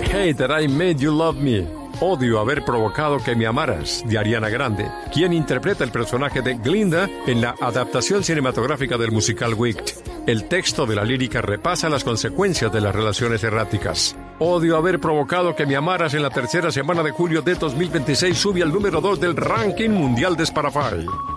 Hate That I Made You Love Me. Odio haber provocado que me amaras, de Ariana Grande, quien interpreta el personaje de Glinda en la adaptación cinematográfica del musical Wicked. El texto de la lírica repasa las consecuencias de las relaciones erráticas. Odio haber provocado que me amaras en la tercera semana de julio de 2026 sube al número 2 del ranking mundial de Spotify.